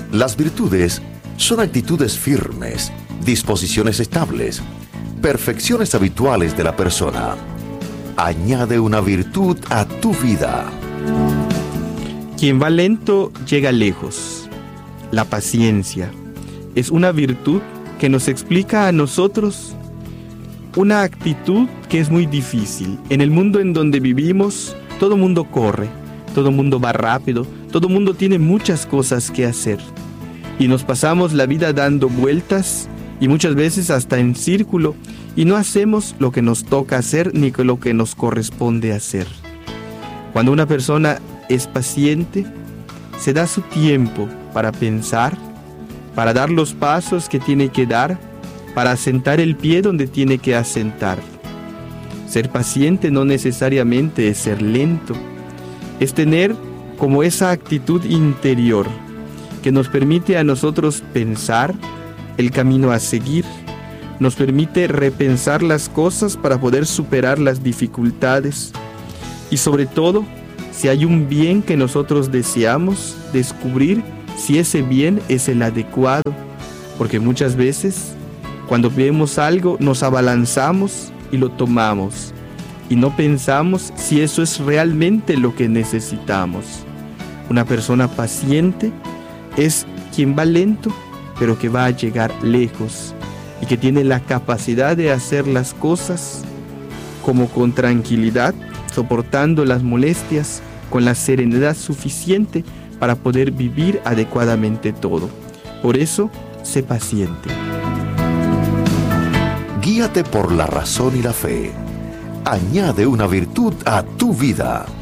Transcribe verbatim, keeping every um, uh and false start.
Las virtudes son actitudes firmes, disposiciones estables, perfecciones habituales de la persona. Añade una virtud a tu vida. Quien va lento llega lejos. La paciencia es una virtud que nos explica a nosotros una actitud que es muy difícil. En el mundo en donde vivimos, todo mundo corre, todo mundo va rápido, todo mundo tiene muchas cosas que hacer. Y nos pasamos la vida dando vueltas y muchas veces hasta en círculo y no hacemos lo que nos toca hacer ni lo que nos corresponde hacer. Cuando una persona es paciente, se da su tiempo para pensar, para dar los pasos que tiene que dar, para asentar el pie donde tiene que asentar. Ser paciente no necesariamente es ser lento, es tener como esa actitud interior que nos permite a nosotros pensar el camino a seguir, nos permite repensar las cosas para poder superar las dificultades y sobre todo, si hay un bien que nosotros deseamos, descubrir si ese bien es el adecuado, porque muchas veces cuando vemos algo nos abalanzamos y lo tomamos y no pensamos si eso es realmente lo que necesitamos. Una persona paciente es quien va lento, pero que va a llegar lejos y que tiene la capacidad de hacer las cosas como con tranquilidad, soportando las molestias, con la serenidad suficiente para poder vivir adecuadamente todo. Por eso, sé paciente. Guíate por la razón y la fe. Añade una virtud a tu vida.